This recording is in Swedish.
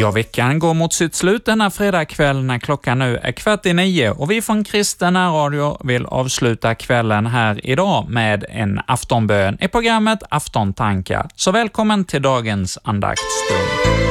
Ja, veckan går mot sitt slut denna fredagkväll när klockan nu är 8:15 och vi från Kristen Radio vill avsluta kvällen här idag med en aftonbön i programmet Aftontankar. Så välkommen till dagens andaktsstund.